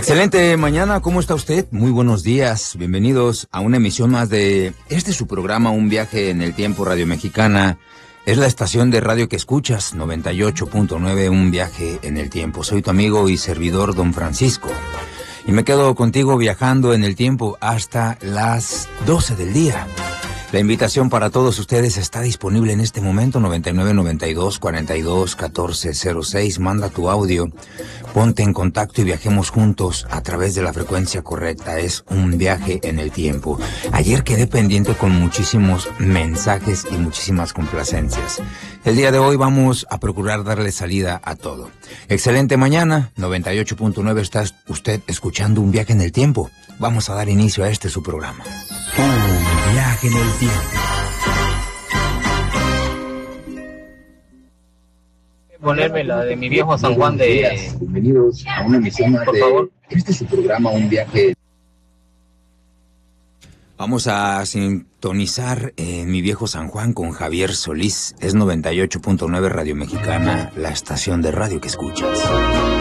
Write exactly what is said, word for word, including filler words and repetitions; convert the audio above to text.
Excelente mañana, ¿cómo está usted? Muy buenos días, bienvenidos a una emisión más de este su programa, Un Viaje en el Tiempo, Radio Mexicana. Es la estación de radio que escuchas, noventa y ocho punto nueve, Un Viaje en el Tiempo. Soy tu amigo y servidor, Don Francisco. Y me quedo contigo viajando en el tiempo hasta las doce del día. La invitación para todos ustedes está disponible en este momento, noventa y nueve, noventa y dos, cuarenta y dos, catorce cero seis. Manda tu audio, ponte en contacto y viajemos juntos a través de la frecuencia correcta. Es Un Viaje en el Tiempo. Ayer quedé pendiente con muchísimos mensajes y muchísimas complacencias. El día de hoy vamos a procurar darle salida a todo. Excelente mañana, noventa y ocho punto nueve, está usted escuchando Un Viaje en el Tiempo. Vamos a dar inicio a este su programa. Un Viaje en el Tiempo. Ponerme la de mi viejo San Juan de... Bienvenidos a una emisión más Por de... favor. Este es su programa, Un Viaje. Vamos a sintonizar en mi viejo San Juan con Javier Solís. Es noventa y ocho punto nueve Radio Mexicana, la estación de radio que escuchas.